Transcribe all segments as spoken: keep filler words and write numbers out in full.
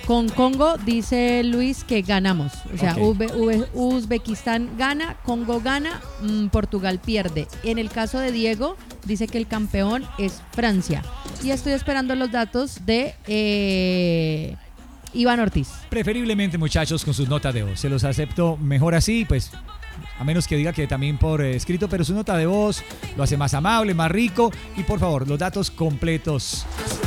Con Congo dice Luis que ganamos. O sea, okay. Ube, Ube, Uzbekistán gana, Congo gana, mmm, Portugal pierde. En el caso de Diego, dice que el campeón es Francia. Y estoy esperando los datos de eh, Iván Ortiz. Preferiblemente, muchachos, con sus notas de voz. Se los acepto mejor así, pues, a menos que diga que también por eh, escrito, pero su nota de voz lo hace más amable, más rico. Y por favor, los datos completos.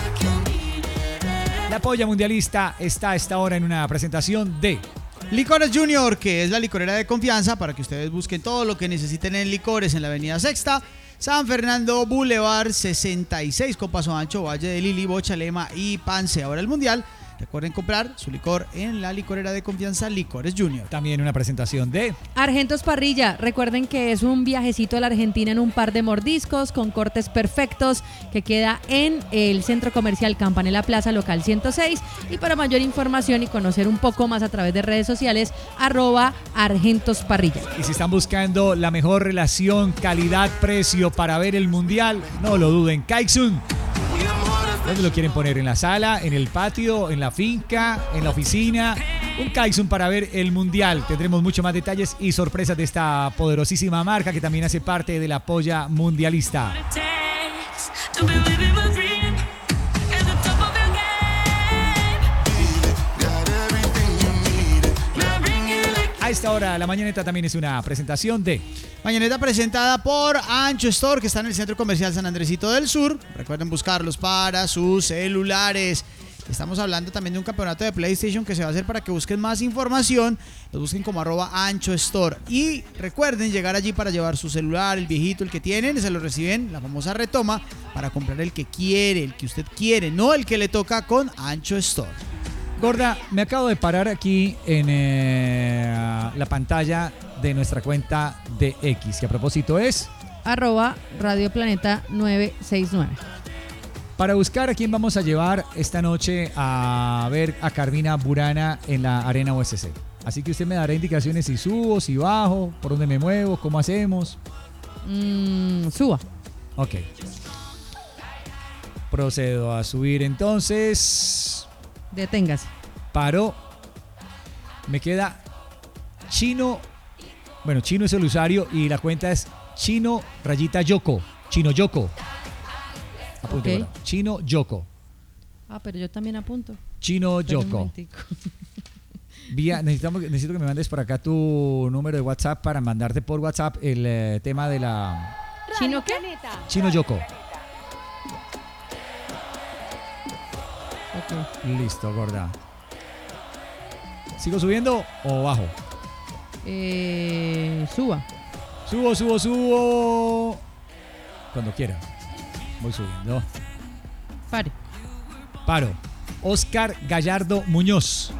La polla mundialista está a esta hora en una presentación de Licores Junior, que es la licorera de confianza para que ustedes busquen todo lo que necesiten en licores en la avenida Sexta, San Fernando Boulevard sesenta y seis, con Paso Ancho, Valle de Lili, Bochalema y Pance. Ahora el mundial. Recuerden comprar su licor en la licorera de confianza Licores Junior. También una presentación de Argentos Parrilla. Recuerden que es un viajecito a la Argentina en un par de mordiscos con cortes perfectos que queda en el Centro Comercial Campanella Plaza, local ciento seis. Y para mayor información y conocer un poco más a través de redes sociales, arroba Argentos Parrilla. Y si están buscando la mejor relación calidad-precio para ver el mundial, no lo duden, Kaixun. ¿Dónde lo quieren poner? ¿En la sala? ¿En el patio? ¿En la finca? ¿En la oficina? Un Kaixun para ver el mundial. Tendremos mucho más detalles y sorpresas de esta poderosísima marca que también hace parte de la polla mundialista. A esta hora, la Mañaneta también es una presentación de Mañaneta presentada por Ancho Store, que está en el Centro Comercial San Andresito del Sur. Recuerden buscarlos para sus celulares. Estamos hablando también de un campeonato de PlayStation que se va a hacer para que busquen más información. Los busquen como arroba Ancho Store. Y recuerden llegar allí para llevar su celular, el viejito, el que tienen, se lo reciben, la famosa retoma, para comprar el que quiere, el que usted quiere, no el que le toca, con Ancho Store. Gorda, me acabo de parar aquí en eh, la pantalla de nuestra cuenta de X, que a propósito es arroba Radio Planeta nueve seis nueve. Para buscar a quién vamos a llevar esta noche a ver a Carmina Burana en la Arena U S C. Así que usted me dará indicaciones si subo, si bajo, por dónde me muevo, cómo hacemos. Mm, suba. Ok. Procedo a subir entonces. Deténgase. Paro. Me queda Chino. Bueno, Chino es el usuario y la cuenta es Chino rayita Yoko. Chino Yoko. Apunte, okay. Chino Yoko. Ah, pero yo también apunto. Chino Yoko. Vía, necesitamos, necesito que me mandes por acá tu número de WhatsApp para mandarte por WhatsApp el eh, tema de la... ¿Chino qué? Chino Yoko. Okay. Listo, gorda. ¿Sigo subiendo o bajo? Eh, suba. Subo, subo, subo. Cuando quiera. Voy subiendo. Pare. Paro. Oscar Gallardo Muñoz.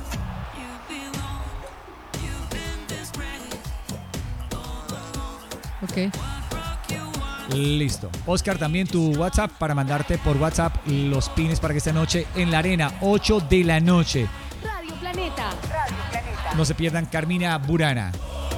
Ok. Listo. Oscar, también tu WhatsApp para mandarte por WhatsApp los pines para que esta noche en la arena, ocho de la noche. Radio Planeta. Radio Planeta. No se pierdan Carmina Burana.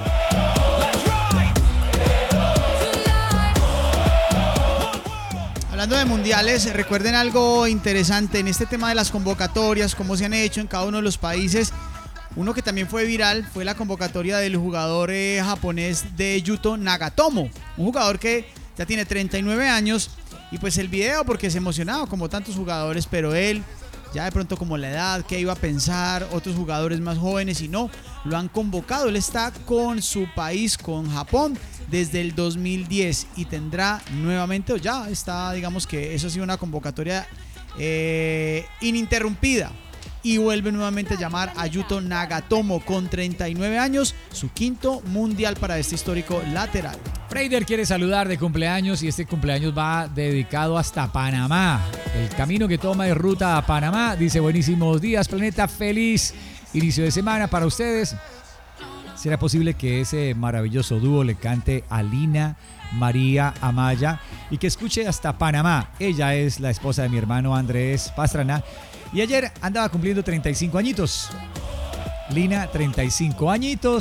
Hablando de mundiales, recuerden algo interesante en este tema de las convocatorias, cómo se han hecho en cada uno de los países. Uno que también fue viral fue la convocatoria del jugador eh, japonés de Yuto Nagatomo, un jugador que ya tiene treinta y nueve años, y pues el video, porque se emocionaba como tantos jugadores, pero él ya de pronto como la edad, qué iba a pensar, otros jugadores más jóvenes, y no, lo han convocado. Él está con su país, con Japón, desde el dos mil diez, y tendrá nuevamente, o ya está, digamos que eso ha sido una convocatoria eh, ininterrumpida. Y vuelve nuevamente a llamar a Yuto Nagatomo con treinta y nueve años, su quinto mundial para este histórico lateral. Freider quiere saludar de cumpleaños y este cumpleaños va dedicado hasta Panamá. El camino que toma de ruta a Panamá. Dice: buenísimos días, Planeta, feliz inicio de semana para ustedes. ¿Será posible que ese maravilloso dúo le cante a Lina María Amaya y que escuche hasta Panamá? Ella es la esposa de mi hermano Andrés Pastrana. Y ayer andaba cumpliendo treinta y cinco añitos. Lina, treinta y cinco añitos.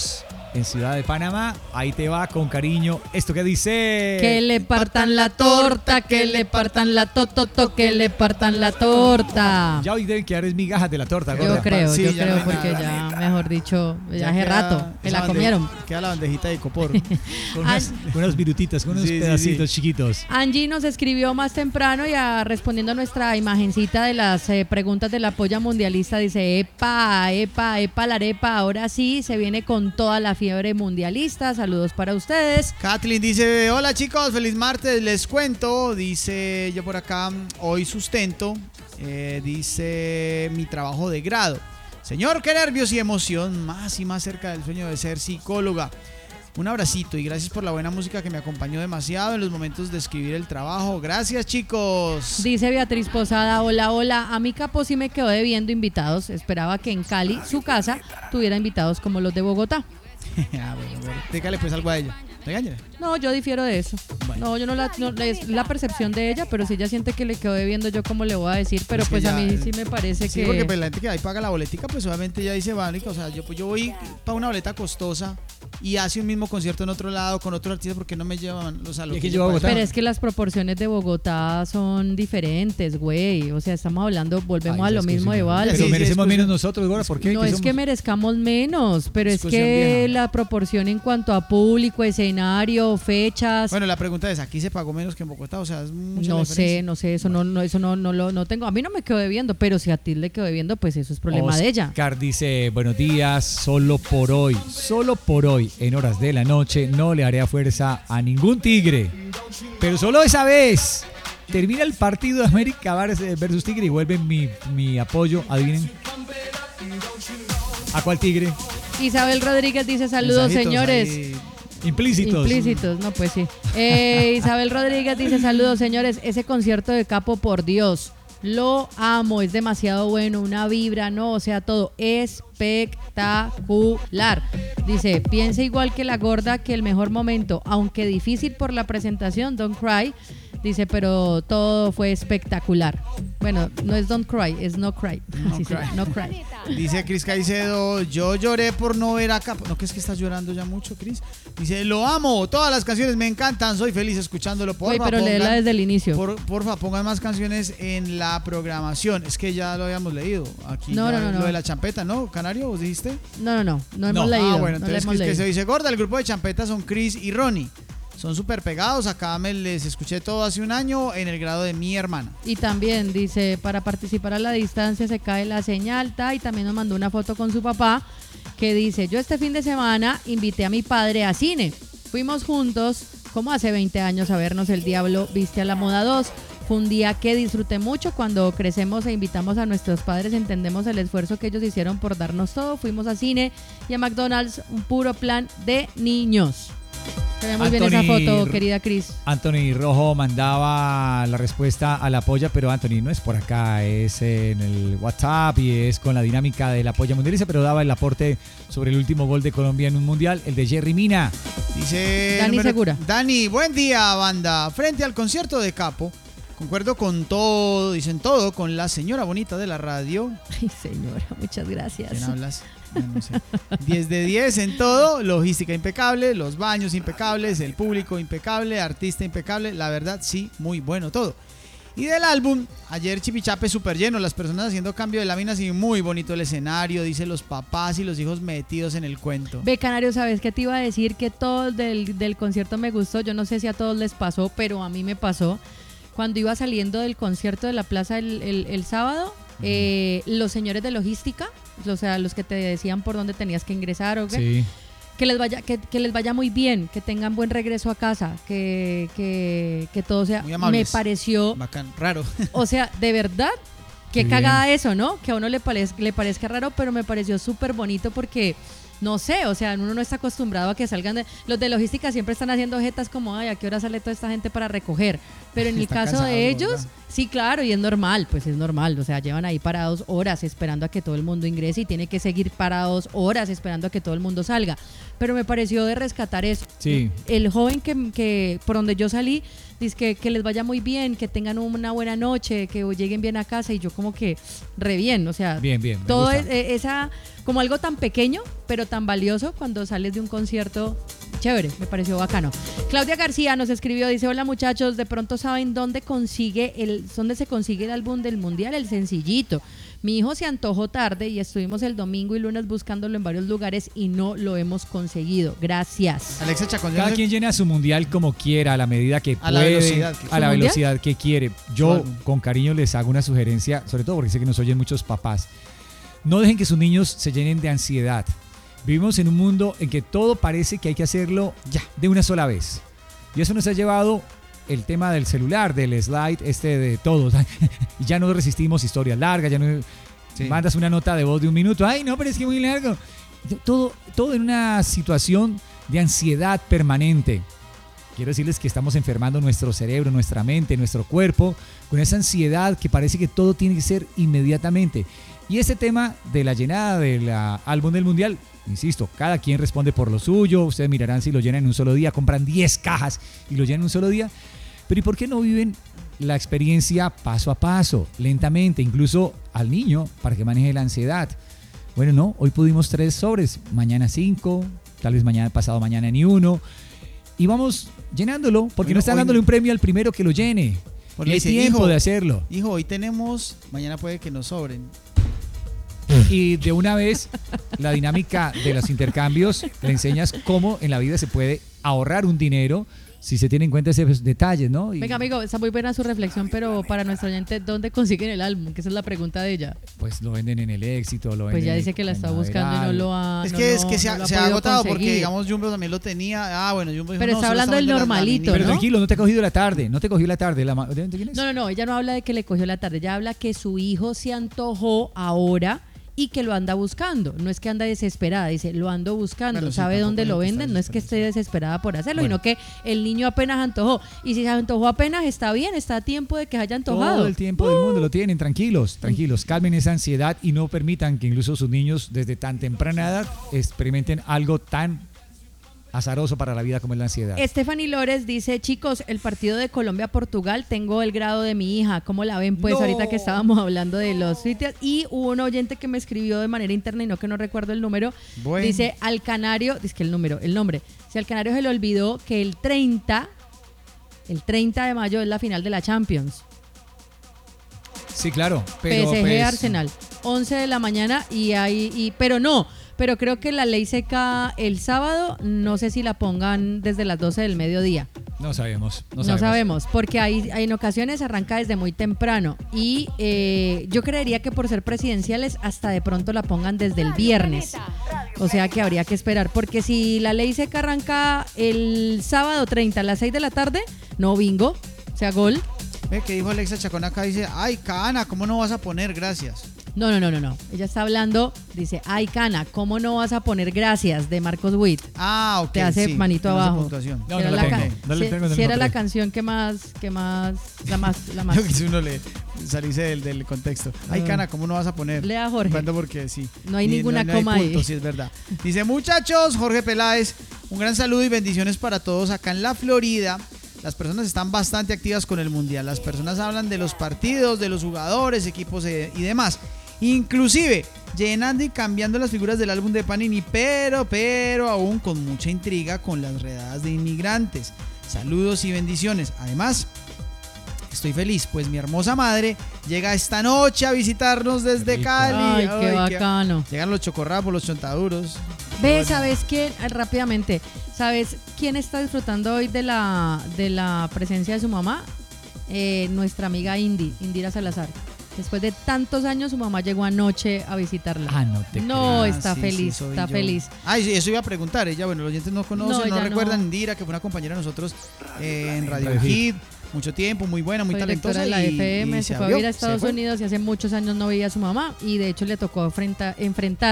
en Ciudad de Panamá. Ahí te va con cariño esto que dice... Que le partan la torta, que le partan la tototo, que le partan la torta. Ya hoy deben quedar es migajas de la torta, Yo gorda. creo, Sí, yo ya creo no hay porque nada. ya, mejor dicho, ya, Ya hace queda rato que esa la bande- comieron. Queda la bandejita de copor. Con, unas, con unos virutitas, con unos Sí, sí, pedacitos sí. chiquitos. Angie nos escribió más temprano y a, respondiendo a nuestra imagencita de las eh, preguntas de la polla mundialista, dice, epa, epa, epa, la arepa, ahora sí, se viene con toda la fiebre mundialista, saludos para ustedes. Kathleen dice, hola chicos, feliz martes, les cuento, dice yo por acá, hoy sustento, eh, dice mi trabajo de grado. Señor, qué nervios y emoción, más y más cerca del sueño de ser psicóloga. Un abracito y gracias por la buena música que me acompañó demasiado en los momentos de escribir el trabajo. Gracias chicos. Dice Beatriz Posada, hola, hola, a mi capo sí me quedó debiendo invitados, esperaba que en Cali, su casa, tuviera invitados como los de Bogotá. Ah, bueno, bueno, dígale pues algo a ella. Regáñale. No, yo difiero de eso. Bueno. No, yo no la, no, es la percepción de ella, pero si ella siente que le quedó debiendo, yo como le voy a decir, pero Es que pues a ya- mí sí me parece Sí, que... porque pues, la gente que ahí paga la boletica, pues obviamente ya dice, vale, o sea, yo, pues, yo voy para una boleta costosa y hace un mismo concierto en otro lado con otro artista porque no me llevan los a lo Y es que que yo yo a pagué. Bogotá. Pero es que las proporciones de Bogotá son diferentes, güey. O sea, estamos hablando, volvemos Ay, a lo esas mismo de cosas. Vals. Pero Sí, sí, merecemos discusión. menos nosotros, gorda, ¿por qué? No ¿Qué es somos? que merezcamos menos, pero es Discusión que vieja. la proporción en cuanto a público, escenario, fechas... Bueno, la pregunta es, ¿aquí se pagó menos que en Bogotá? O sea, es mucha la No sé, diferencia. no sé, eso no, no, eso no, no lo no tengo. A mí no me quedó debiendo, pero si a ti le quedó debiendo, pues eso es problema de ella. Oscar dice, buenos días, solo por hoy, solo por hoy, en horas de la noche, no le haré a fuerza a ningún tigre. Pero solo esa vez. Termina el partido de América versus Tigre y vuelve mi, mi apoyo, adivinen. ¿A cuál tigre? Isabel Rodríguez dice saludos, Mensajitos señores. ahí. Implícitos. Implícitos, no, pues sí. Eh, Isabel Rodríguez dice saludos, señores. Ese concierto de Capo, por Dios, lo amo, es demasiado bueno, una vibra, no, o sea, todo espectacular. Dice, piensa igual que la gorda que el mejor momento, aunque difícil por la presentación, Don't Cry. Dice, pero todo fue espectacular. Bueno, no es Don't Cry, es No Cry. No Así se Cry. llama, No Cry. Dice Cris Caicedo, yo lloré por no ver a Capo. No, que es que estás llorando ya mucho, Cris. Dice, lo amo, todas las canciones me encantan, soy feliz escuchándolo. Oye, Porfa, pero léela pongan- desde el inicio. Por, porfa, pongan más canciones en la programación. Es que ya lo habíamos leído. Aquí No, ya no, no, lo no. de la champeta, ¿no? Canario, ¿vos dijiste? No, no, no, no hemos No. leído. Ah, bueno, no le entonces hemos Cris que se leído. dice, gorda, el grupo de champeta son Chris y Ronnie. Son súper pegados, acá me les escuché todo hace un año en el grado de mi hermana. Y también dice, para participar a la distancia se cae la señal, ta, y también nos mandó una foto con su papá que dice, yo este fin de semana invité a mi padre a cine. Fuimos juntos, como hace veinte años, a vernos El Diablo Viste a la Moda dos. Fue un día que disfruté mucho. Cuando crecemos e invitamos a nuestros padres, entendemos el esfuerzo que ellos hicieron por darnos todo. Fuimos a cine y a McDonald's, un puro plan de niños. Se ve muy bien esa Anthony foto, R- querida Cris. Anthony Rojo mandaba la respuesta a la polla, pero Anthony no es por acá, es en el WhatsApp y es con la dinámica de la polla mundialista, pero daba el aporte sobre el último gol de Colombia en un mundial, el de Jerry Mina. Dice Dani número- Segura. Dani, buen día, banda. Frente al concierto de Capo, concuerdo con todo, dicen todo, con la señora bonita de la radio. Ay, señora, muchas gracias. ¿Quién hablas? No, no sé. diez de diez en todo, logística impecable, los baños impecables, el público impecable, artista impecable, la verdad sí, muy bueno todo. Y del álbum, ayer Chipichape súper lleno, las personas haciendo cambio de láminas y muy bonito el escenario, dice los papás y los hijos metidos en el cuento. Ve, Canario, ¿sabes qué te iba a decir? Que todo del, del concierto me gustó. Yo no sé si a todos les pasó, pero a mí me pasó. Cuando iba saliendo del concierto de la plaza el, el, el sábado, eh, los señores de logística, o sea, los que te decían por dónde tenías que ingresar o qué, Sí. que les vaya, que, que les vaya muy bien, que tengan buen regreso a casa, que, que, que todo sea. Muy Me amables. pareció, Bacán, raro. o sea, de verdad, qué Qué cagada eso, ¿no? Que a uno le, parez- le parezca raro, pero me pareció súper bonito porque, no sé, o sea, uno no está acostumbrado a que salgan de... Los de logística siempre están haciendo jetas como, ay, ¿a qué hora sale toda esta gente para recoger? Pero en el Están caso cansados, de ellos, ¿verdad? sí, claro, y es normal, pues es normal, o sea, llevan ahí parados horas esperando a que todo el mundo ingrese y tiene que seguir parados horas esperando a que todo el mundo salga. Pero me pareció de rescatar eso. Sí. El joven que, que por donde yo salí dice que, que les vaya muy bien, que tengan una buena noche, que lleguen bien a casa, y yo como que re bien, o sea, bien, bien, me todo gusta. es, eh, esa, como algo tan pequeño, pero tan valioso cuando sales de un concierto. Chévere, me pareció bacano. Claudia García nos escribió, dice: hola muchachos, de pronto saben dónde consigue el, dónde se consigue el álbum del Mundial, el sencillito. Mi hijo se antojó tarde y estuvimos el domingo y lunes buscándolo en varios lugares y no lo hemos conseguido. Gracias. Alexa Chacón. Cada quien llena su mundial como quiera, a la medida que A la puede, velocidad que- a la ¿Su mundial? velocidad que quiere. Yo con cariño les hago una sugerencia, sobre todo porque sé que nos oyen muchos papás. No dejen que sus niños se llenen de ansiedad. Vivimos en un mundo en que todo parece que hay que hacerlo ya, de una sola vez. Y eso nos ha llevado el tema del celular, del slide, este de todos. Y ya no resistimos historias largas, ya no Sí. mandas una nota de voz de un minuto. Ay, no, pero es que muy largo. Todo, todo en una situación de ansiedad permanente. Quiero decirles que estamos enfermando nuestro cerebro, nuestra mente, nuestro cuerpo, con esa ansiedad que parece que todo tiene que ser inmediatamente. Y ese tema de la llenada del ah, álbum del Mundial, insisto, cada quien responde por lo suyo. Ustedes mirarán si lo llenan en un solo día, compran diez cajas y lo llenan en un solo día. Pero ¿y por qué no viven la experiencia paso a paso, lentamente, incluso al niño, para que maneje la ansiedad? Bueno, no, hoy pudimos tres sobres, mañana cinco, tal vez mañana, pasado mañana ni uno. Y vamos llenándolo, porque Bueno, no están hoy- dándole un premio al primero que lo llene. Pues Y le hay dice, tiempo "Hijo, de hacerlo. Hijo, hoy tenemos, mañana puede que nos sobren. Y de una vez, la dinámica de los intercambios, le enseñas cómo en la vida se puede ahorrar un dinero si se tiene en cuenta esos detalles, ¿no? Y Venga, amigo, está muy buena su reflexión, pero para nuestro oyente, ¿dónde consiguen el álbum? Que esa es la pregunta de ella. pues lo venden en el Éxito, lo venden Pues ya en- dice que la en está buscando y no Maderal. lo ha es no que, es lo- que se no ha, lo ha se ha podido agotado porque, conseguir. digamos, Jumbo también lo tenía. Ah, bueno, Jumbo dijo, Pero no, está solo hablando esta del vez de las normalito, Pero ¿no? tranquilo, no te ha cogido la tarde, no te cogió la tarde. La, ma- ¿de quién es? No, no, no, ella no habla de que le cogió la tarde, ella habla que su hijo se antojó ahora y que lo anda buscando. No es que anda desesperada, dice, lo ando buscando, Bueno, sí, sabe tampoco dónde es lo que está venden, no es que esté desesperada. desesperada por hacerlo, Bueno. sino que el niño apenas antojó. Y si se antojó apenas, está bien, está a tiempo de que haya antojado. Todo el tiempo del mundo lo tienen, tranquilos, tranquilos, calmen esa ansiedad y no permitan que incluso sus niños desde tan temprana edad experimenten algo tan azaroso para la vida como es la ansiedad. Stephanie Lores dice, chicos, el partido de Colombia-Portugal, tengo el grado de mi hija, ¿cómo la ven? Pues No. ahorita que estábamos hablando de los sitios, y hubo un oyente que me escribió de manera interna y no que no recuerdo el número, Bueno. dice, al Canario, dice que el número, el nombre, si al Canario se le olvidó que el treinta, el treinta de mayo es la final de la Champions, Sí, claro, pero P S G pues, Arsenal, once de la mañana y ahí, y, pero no, pero creo que la ley seca el sábado, no sé si la pongan desde las doce del mediodía. no sabemos, no No sabemos. sabemos, porque hay, hay en ocasiones arranca desde muy temprano y eh, yo creería que por ser presidenciales hasta de pronto la pongan desde el viernes. O sea que habría que esperar, porque si la ley seca arranca el sábado treinta a las seis de la tarde, no bingo, o sea gol. Ve que dijo Alexa Chacón acá, dice, ay, Cana, ¿cómo no vas a poner? Gracias. No, no, no, no, no. Ella está hablando, dice, ay Cana, ¿cómo no vas a poner gracias de Marcos Witt? Ah, ok. Te hace sí, manito no hace abajo. puntuación. No, Si no era la la tengo, can- no la si- tengo, no si la era la encontré. canción que más, que más, la más, la más. Yo que si uno le salirse del, del contexto. Ay, Ah. Cana, ¿cómo no vas a poner? Lea, Jorge. Cuando porque sí. No hay Ni- ninguna no hay coma ahí. punto, sí, es verdad. Dice, muchachos, Jorge Peláez, un gran saludo y bendiciones para todos acá en la Florida. Las personas están bastante activas con el Mundial. Las personas hablan de los partidos, de los jugadores, equipos eh, y demás. Inclusive llenando y cambiando las figuras del álbum de Panini, pero, pero aún con mucha intriga con las redadas de inmigrantes. Saludos y bendiciones. Además, estoy feliz, pues mi hermosa madre llega esta noche a visitarnos desde rico. Cali. Ay, qué bacano. Llegan los chocorrapos, los chontaduros. Ve, Bueno. ¿sabes quién? Ah, rápidamente, ¿sabes quién está disfrutando hoy de la, de la presencia de su mamá? Eh, nuestra amiga Indy, Indira Salazar. Después de tantos años, su mamá llegó anoche a visitarla. Ah, no te No, Ah, está sí, feliz, sí, soy está yo. feliz. Ay, sí, eso iba a preguntar. Ella, bueno, los oyentes no conocen, No, no, ella no. recuerdan. Indira, que fue una compañera de nosotros eh, en Radio Radio Hit. Mucho tiempo, muy buena, muy Fue directora talentosa. de la y- F M, y se fue a abrió, vivir a se Estados fue. Unidos y hace muchos años no veía a su mamá y de hecho le tocó enfrenta- enfrentar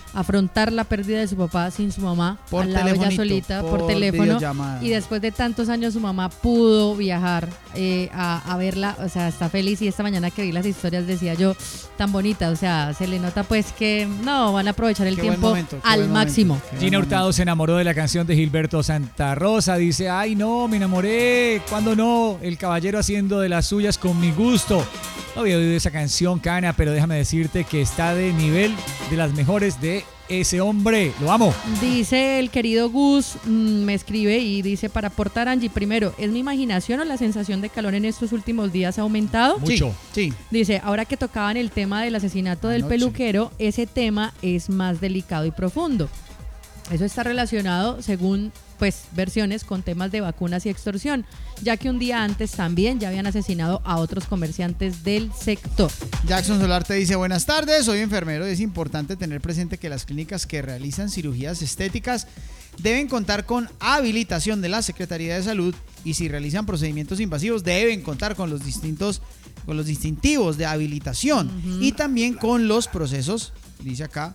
afrontar la pérdida de su papá sin su mamá, Por al lado de ella telefonito, solita, por, por teléfono. videollamada. Y después de tantos años su mamá pudo viajar eh, a, a verla, o sea, está feliz. Y esta mañana que vi las historias decía yo, tan bonita, o sea, se le nota pues que no, van a aprovechar el Qué buen tiempo momento, qué al buen máximo. momento, qué buen Gina Hurtado momento. se enamoró de la canción de Gilberto Santa Rosa. Dice, ay no, me enamoré. ¿Cuándo no? El caballero haciendo de las suyas con mi gusto. No había oído esa canción, Cana, pero déjame decirte que está de nivel de las mejores de ese hombre. Lo amo. Dice el querido Gus, mmm, me escribe y dice, para aportar Angie, primero, ¿es mi imaginación o la sensación de calor en estos últimos días ha aumentado? Mucho. Sí, sí. Dice, ahora que tocaban el tema del asesinato del Anoche. peluquero, ese tema es más delicado y profundo. Eso está relacionado, según pues versiones, con temas de vacunas y extorsión, ya que un día antes también ya habían asesinado a otros comerciantes del sector. Jackson Solar te dice, buenas tardes, soy enfermero y es importante tener presente que las clínicas que realizan cirugías estéticas deben contar con habilitación de la Secretaría de Salud y si realizan procedimientos invasivos deben contar con los distintos con los distintivos de habilitación uh-huh. y también con los procesos, dice acá,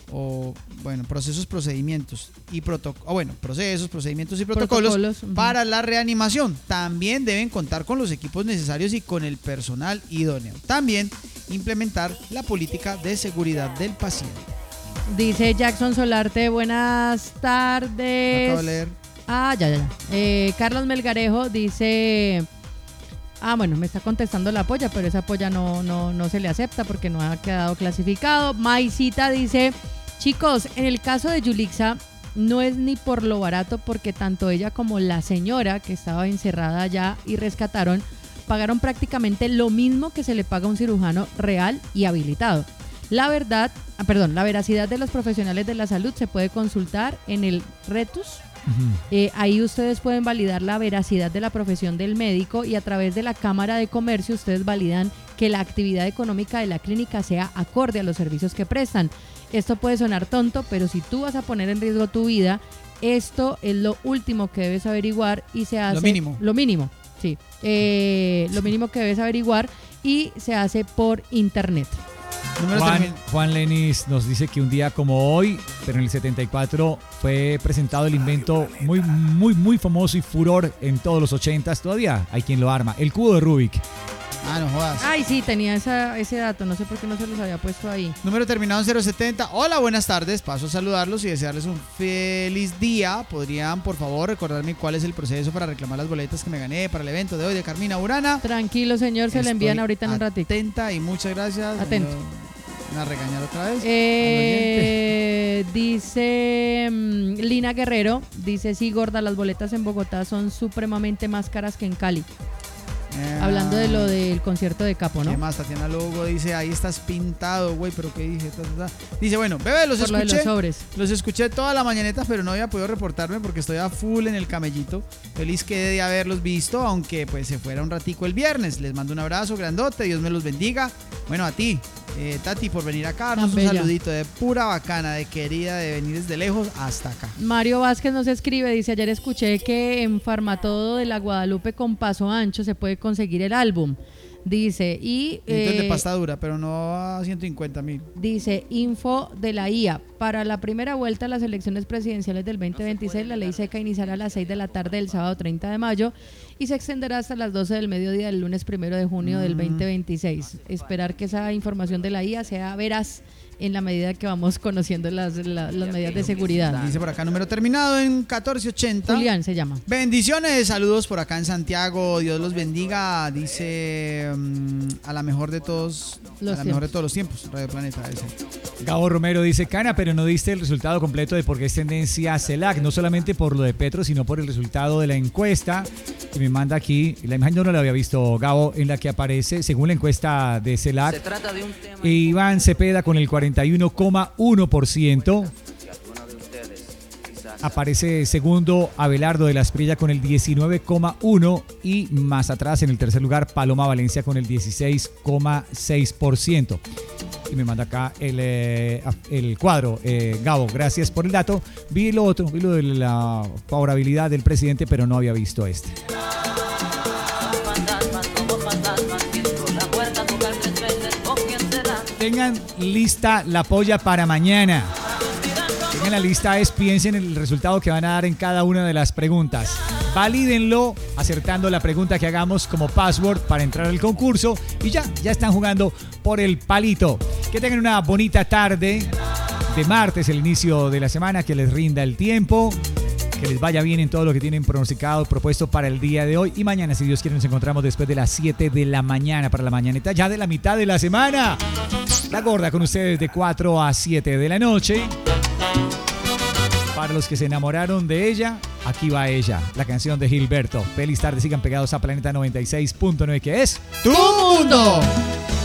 o bueno, procesos, procedimientos y protocolos, bueno, procesos, procedimientos y protocolos, protocolos uh-huh. para la reanimación. También deben contar con los equipos necesarios y con el personal idóneo. También implementar la política de seguridad del paciente. Dice Jackson Solarte, buenas tardes. Acabo de leer. Ah, ya, ya, ya. Eh, Carlos Melgarejo dice... Ah, bueno, me está contestando la polla, pero esa polla no, no, no se le acepta porque no ha quedado clasificado. Maicita dice, chicos, en el caso de Yulixa no es ni por lo barato porque tanto ella como la señora que estaba encerrada allá y rescataron, pagaron prácticamente lo mismo que se le paga a un cirujano real y habilitado. La verdad, ah, perdón, la veracidad de los profesionales de la salud se puede consultar en el Retus. Uh-huh. Eh, ahí ustedes pueden validar la veracidad de la profesión del médico y a través de la Cámara de Comercio ustedes validan que la actividad económica de la clínica sea acorde a los servicios que prestan. Esto puede sonar tonto, pero si tú vas a poner en riesgo tu vida, esto es lo último que debes averiguar y se hace... Lo mínimo. Lo mínimo, sí. Eh, lo mínimo que debes averiguar y se hace por internet. Juan, Juan Lenis nos dice que un día como hoy, pero en el setenta y cuatro, fue presentado el invento muy, muy, muy famoso y furor en todos los ochentas. Todavía hay quien lo arma, el cubo de Rubik. Ah, no jodas. Ay, sí, tenía esa, ese dato, no sé por qué no se los había puesto ahí. Número terminado en cero setenta. Hola, buenas tardes. Paso a saludarlos y desearles un feliz día. ¿Podrían, por favor, recordarme cuál es el proceso para reclamar las boletas que me gané para el evento de hoy de Carmina Burana? Tranquilo, señor, se le envían ahorita en un ratito. Atenta y muchas gracias. Atento. ¿Me van a regañar otra vez? Eh, dice um, Lina Guerrero, dice, sí, gorda, las boletas en Bogotá son supremamente más caras que en Cali. Eh, Hablando de lo del concierto de Capo, ¿no? ¿Qué más? Tatiana Lugo dice, ahí estás pintado, güey, pero ¿qué dije? Dice, bueno, bebé, los Por escuché. Lo de los sobres. Los escuché toda la mañaneta, pero no había podido reportarme porque estoy a full en el camellito. Feliz quedé de haberlos visto, aunque pues se fuera un ratico el viernes. Les mando un abrazo grandote, Dios me los bendiga. Bueno, a ti, eh, Tati, por venir acá, darnos un bella. saludito de pura bacana, de querida, de venir desde lejos hasta acá. Mario Vázquez nos escribe, dice, ayer escuché que en Farmatodo de la Guadalupe con Paso Ancho se puede conseguir el álbum. Dice, y... Eh, eh, de pasta dura, pero no a ciento cincuenta mil. Dice, info de la I A. Para la primera vuelta a las elecciones presidenciales del veinte veintiséis, la ley seca iniciará a las seis de la tarde del sábado treinta de mayo y se extenderá hasta las doce del mediodía del lunes primero de junio del veinte veintiséis. Esperar que esa información de la I A sea veraz en la medida que vamos conociendo las, la, las medidas de seguridad. Dice por acá, número terminado en catorce ochenta. Julián se llama. Bendiciones, saludos por acá en Santiago, Dios los bendiga, dice um, a la mejor de todos, los a la mejor de todos los tiempos, Radio Planeta. Ese. Gabo Romero dice, Cana, pero no diste el resultado completo de por qué es tendencia CELAC, no solamente por lo de Petro, sino por el resultado de la encuesta. Y me manda aquí, la imagen yo no la había visto, Gabo, en la que aparece, según la encuesta de CELAC, se trata de un tema... Iván Cepeda con el cuarenta y uno coma uno por ciento. Aparece segundo Abelardo de la Espriella con el diecinueve coma uno por ciento y más atrás en el tercer lugar Paloma Valencia con el dieciséis coma seis por ciento. Y me manda acá el, eh, el cuadro. Eh, Gabo, gracias por el dato. Vi lo otro, vi lo de la favorabilidad del presidente, pero no había visto este. Tengan lista la polla para mañana. Tengan la lista, es piensen en el resultado que van a dar en cada una de las preguntas. Valídenlo acertando la pregunta que hagamos como password para entrar al concurso y ya, ya están jugando por el palito. Que tengan una bonita tarde de martes, el inicio de la semana, que les rinda el tiempo, que les vaya bien en todo lo que tienen pronosticado, propuesto para el día de hoy. Y mañana, si Dios quiere, nos encontramos después de las siete de la mañana para la mañanita ya de la mitad de la semana. La Gorda con ustedes de cuatro a siete de la noche. Para los que se enamoraron de ella, aquí va ella, la canción de Gilberto. Feliz tarde, sigan pegados a Planeta noventa y seis punto nueve, que es ¡Tu mundo!